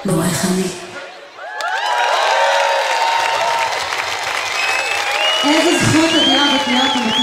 לא איך אני. איזה זכות אדירה להיות עם